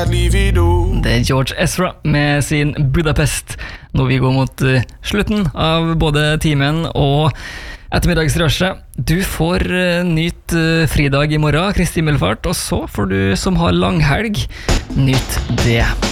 Det George Ezra med sin Budapest. Nå vi går mot slutten av både timen og ettermiddagsrushet. Du får nyte fridag i morgen, Kristi Himmelfart, og så får du som har langhelg, nyt det.